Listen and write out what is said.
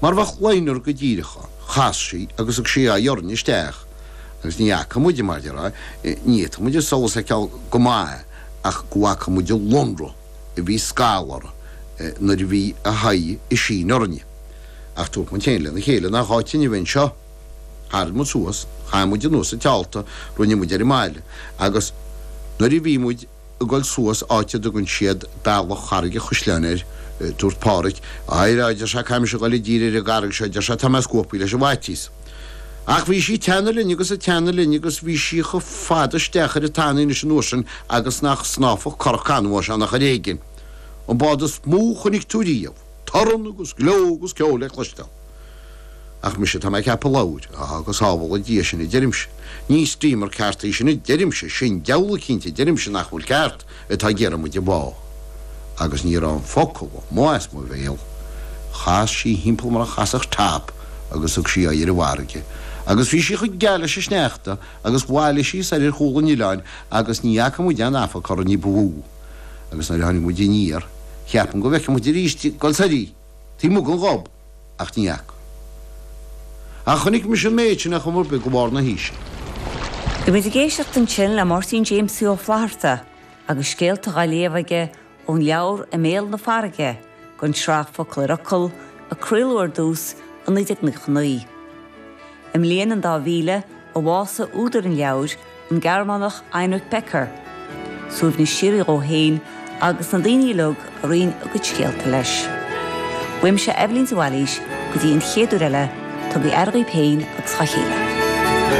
Mar bha chláinúr go ddíirecha, chasaí agus ag sé a dheorn isteach. Agus ní acha muide mar deará, ní muide solas a ceall go máth ach gwacha muide Londra I bhí scálar na bhí a haí I sí norne. Ach tú man chéile na chéile na háitin I bhain seo. Harad mu suas, cha muide nús a tealta runne muide ar máile. Agus na bhí muide a gáil suas áite do gunn siad bailach charige chusleanir dúirt páric, aidir se caiim se gáil díir a garag se de se tamascópaí leis a bhaitís. Ach bhí sí teanna linne agus a teanna linne agus bhí sí go fada stechar a tánaí is an uasan agus nach snáfach corchanmhá an nach a réigin. An bádas mú chunig túríomh, tarn agus gló agus ceola chlustal. Ach mi sé tá ceappa láid agus hábhil a dí sin I derimse. Ní strímar ceartta sin I derimse sin deala cinnte derimse nach bhfuil ceart atá ggéar mu de bá. Agus ní an focail más mu bhéal. Chas sí himpeall mar a chasach tap agus ag sí a ar a bharige. Agus bhí sí chu geala sé sneachta agus bháile sí sa ar chola níláin agus ní acha mu dean afa chu ní bhú. Agus na hanig mu de níar, cheapan go bhecha mu de ríiste golsarí, tí mu go gob ach ní ach. A chunig mi sin méid sin a chumar be go bhar na híise. Go mid géisiocht an sin le Martin James Suo Flaharta agus scéalta galéomhaige ón leabhar a méal na farige gon sráfa cleracail a cruúir dús an 19 Im léan an 2000 a bhása údar an leabhar an Gearmánach Heinrich Becker. Súb na sirí ó héin agus an daoine lug a rion a go scéalta leis. Buim se Evelyn Zawalís go dtí an chéadú eile tá go RG Péin agus chachéile.